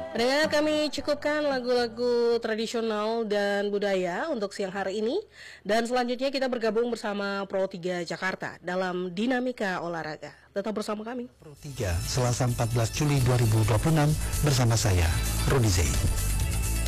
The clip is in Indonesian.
Pendengar, kami cukupkan lagu-lagu tradisional dan budaya untuk siang hari ini. Dan selanjutnya kita bergabung bersama Pro 3 Jakarta dalam Dinamika Olahraga. Tetap bersama kami. Pro 3, Selasa 14 Juli 2026 bersama saya, Rudi Zain.